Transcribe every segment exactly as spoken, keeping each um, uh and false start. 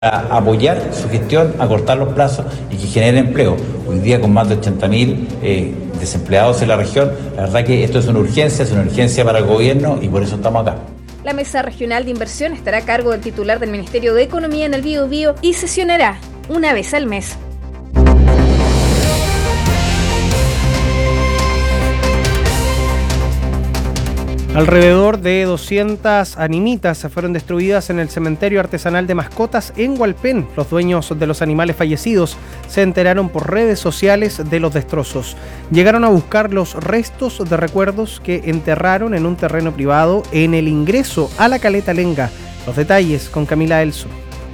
A apoyar su gestión, a cortar los plazos y que genere empleo. Hoy día con más de ochenta mil eh, desempleados en la región, la verdad que esto es una urgencia, es una urgencia para el gobierno y por eso estamos acá. La Mesa Regional de Inversión estará a cargo del titular del Ministerio de Economía en el Biobío y sesionará una vez al mes. Alrededor de doscientas animitas fueron destruidas en el cementerio artesanal de mascotas en Hualpén. Los dueños de los animales fallecidos se enteraron por redes sociales de los destrozos. Llegaron a buscar los restos de recuerdos que enterraron en un terreno privado en el ingreso a la Caleta Lenga. Los detalles con Camila Elso.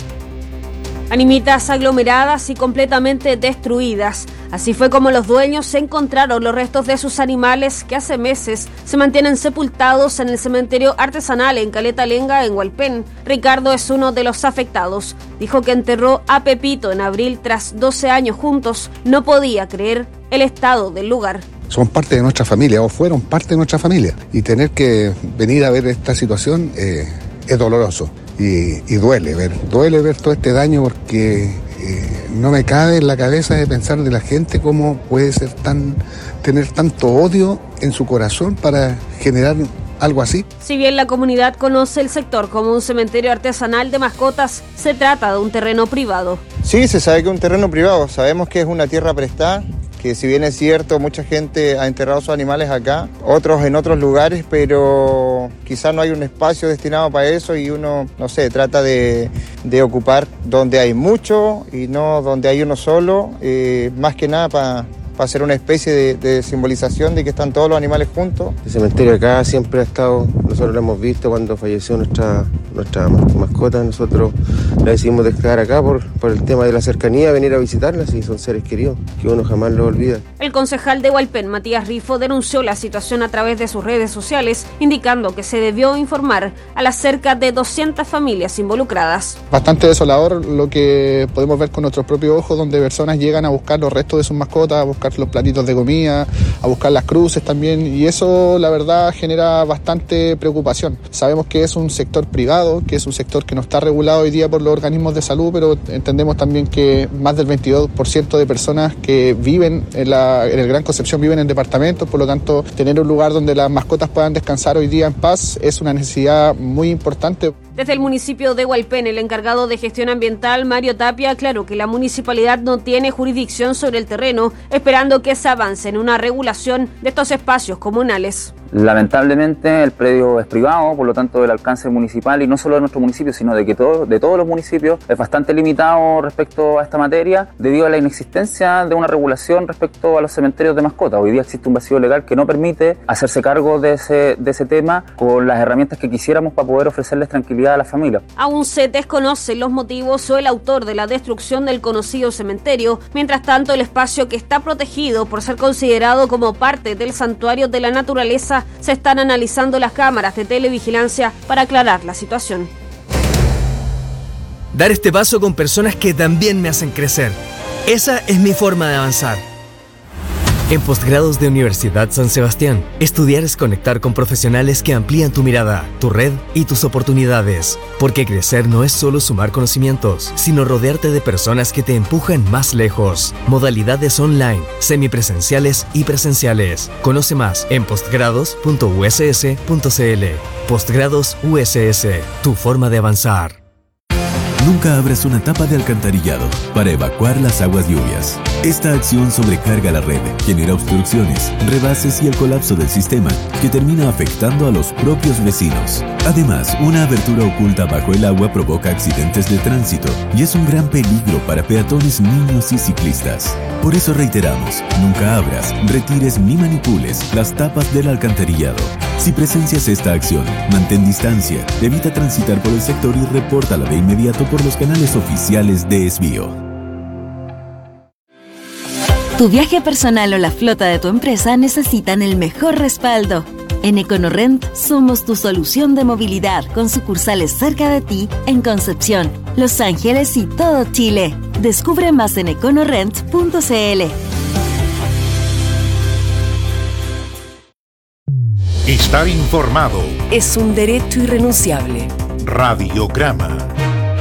Animitas aglomeradas y completamente destruidas. Así fue como los dueños encontraron los restos de sus animales que hace meses se mantienen sepultados en el cementerio artesanal en Caleta Lenga, en Hualpén. Ricardo es uno de los afectados. Dijo que enterró a Pepito en abril tras doce años juntos. No podía creer el estado del lugar. Son parte de nuestra familia o fueron parte de nuestra familia. Y tener que venir a ver esta situación eh, es doloroso. Y, y duele ver, duele ver todo este daño porque eh, no me cabe en la cabeza de pensar de la gente cómo puede ser tan, tener tanto odio en su corazón para generar algo así. Si bien la comunidad conoce el sector como un cementerio artesanal de mascotas, se trata de un terreno privado. Sí, se sabe que es un terreno privado, sabemos que es una tierra prestada, que si bien es cierto, mucha gente ha enterrado sus animales acá, otros en otros lugares, pero quizás no hay un espacio destinado para eso y uno, no sé, trata de, de ocupar donde hay mucho y no donde hay uno solo, eh, más que nada para... para hacer una especie de, de simbolización de que están todos los animales juntos. El cementerio acá siempre ha estado, nosotros lo hemos visto cuando falleció nuestra, nuestra mascota, nosotros la decidimos dejar acá por, por el tema de la cercanía, venir a visitarlas y son seres queridos, que uno jamás lo olvida. El concejal de Hualpén, Matías Rifo, denunció la situación a través de sus redes sociales, indicando que se debió informar a las cerca de doscientas familias involucradas. Bastante desolador lo que podemos ver con nuestros propios ojos, donde personas llegan a buscar los restos de sus mascotas, a buscar los platitos de comida, a buscar las cruces también, y eso la verdad genera bastante preocupación. Sabemos que es un sector privado, que es un sector que no está regulado hoy día por los organismos de salud, pero entendemos también que más del veintidós por ciento de personas que viven en, la, en el Gran Concepción viven en departamentos, por lo tanto tener un lugar donde las mascotas puedan descansar hoy día en paz es una necesidad muy importante. Desde el municipio de Hualpén, el encargado de gestión ambiental, Mario Tapia, aclaró que la municipalidad no tiene jurisdicción sobre el terreno, esperando que se avance en una regulación de estos espacios comunales. Lamentablemente el predio es privado, por lo tanto el alcance municipal, y no solo de nuestro municipio, sino de, que todo, de todos los municipios, es bastante limitado respecto a esta materia, debido a la inexistencia de una regulación respecto a los cementerios de mascotas. Hoy día existe un vacío legal que no permite hacerse cargo de ese, de ese tema con las herramientas que quisiéramos para poder ofrecerles tranquilidad a las familias. Aún se desconocen los motivos o el autor de la destrucción del conocido cementerio. Mientras tanto, el espacio que está protegido por ser considerado como parte del santuario de la naturaleza, se están analizando las cámaras de televigilancia para aclarar la situación. Dar este paso con personas que también me hacen crecer. Esa es mi forma de avanzar. En Postgrados de Universidad San Sebastián, estudiar es conectar con profesionales que amplían tu mirada, tu red y tus oportunidades. Porque crecer no es solo sumar conocimientos, sino rodearte de personas que te empujan más lejos. Modalidades online, semipresenciales y presenciales. Conoce más en postgrados punto u s s punto c l. Postgrados U S S, tu forma de avanzar. Nunca abras una tapa de alcantarillado para evacuar las aguas lluvias. Esta acción sobrecarga la red, genera obstrucciones, rebases y el colapso del sistema, que termina afectando a los propios vecinos. Además, una abertura oculta bajo el agua provoca accidentes de tránsito y es un gran peligro para peatones, niños y ciclistas. Por eso reiteramos, nunca abras, retires ni manipules las tapas del alcantarillado. Si presencias esta acción, mantén distancia, evita transitar por el sector y repórtala de inmediato por los canales oficiales de Esbio. Tu viaje personal o la flota de tu empresa necesitan el mejor respaldo. En EconoRent somos tu solución de movilidad con sucursales cerca de ti en Concepción, Los Ángeles y todo Chile. Descubre más en econorent punto c l. Estar informado es un derecho irrenunciable. Radiograma.